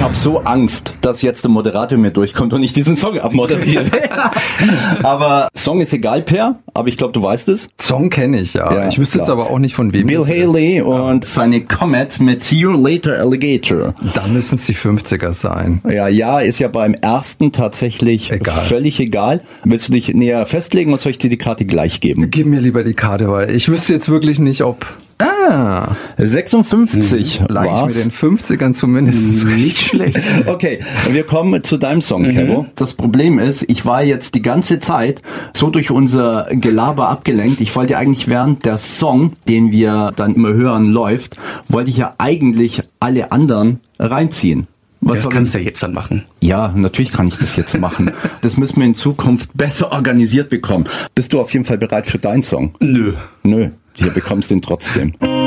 habe so Angst, dass jetzt der Moderator mir durchkommt und ich diesen Song abmoderiere. Aber Song ist egal, Per, aber ich glaube, du weißt es. Song kenne ich, ja. Ich wüsste jetzt aber auch nicht, von wem Bill das Haley ist. und seine Comet mit See You Later Alligator. Da müssen es die 50er sein. Ja, ist ja beim ersten tatsächlich völlig egal. Willst du dich näher festlegen, was soll ich dir die Karte gleich geben? Gib mir lieber die Karte, weil ich wüsste jetzt wirklich nicht, ob... 56 lag ich war's. mit den 50ern zumindest nicht schlecht. Okay, wir kommen zu deinem Song, Kevo. Das Problem ist, ich war jetzt die ganze Zeit so durch unser Gelaber abgelenkt. Ich wollte eigentlich, während der Song, den wir dann immer hören, läuft, wollte ich ja eigentlich alle anderen reinziehen. Das kannst du ja jetzt dann machen. Ja, natürlich kann ich das jetzt machen. Das müssen wir in Zukunft besser organisiert bekommen. Bist du auf jeden Fall bereit für deinen Song? Nö. Hier bekommst du ihn trotzdem.